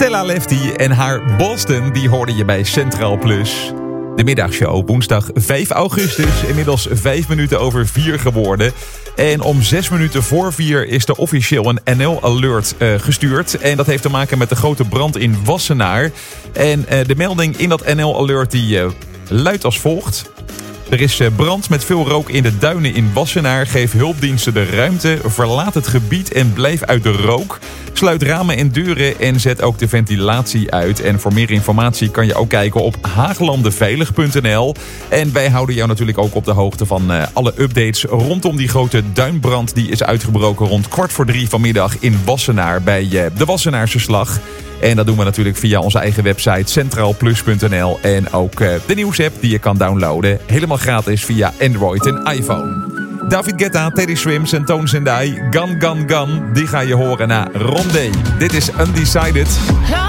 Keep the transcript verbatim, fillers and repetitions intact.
Stella Lefty en haar Boston, die hoorde je bij Centraal Plus. De middagshow, woensdag vijf augustus, inmiddels vijf minuten over vier geworden. En om zes minuten voor vier is er officieel een N L-alert uh, gestuurd. En dat heeft te maken met de grote brand in Wassenaar. En uh, de melding in dat N L-alert die uh, luidt als volgt. Er is brand met veel rook in de duinen in Wassenaar. Geef hulpdiensten de ruimte. Verlaat het gebied en blijf uit de rook. Sluit ramen en deuren en zet ook de ventilatie uit. En voor meer informatie kan je ook kijken op haaglandenveilig punt n l. En wij houden jou natuurlijk ook op de hoogte van uh, alle updates rondom die grote duinbrand. Die is uitgebroken rond kwart voor drie vanmiddag in Wassenaar bij uh, de Wassenaarse Slag. En dat doen we natuurlijk via onze eigen website centraal plus punt n l. En ook uh, de nieuwsapp die je kan downloaden. Helemaal gratis via Android en iPhone. David Guetta, Teddy Swims en Toon Zendai. Gun, Gun, Gun. Die ga je horen na Rondé. Dit is Undecided.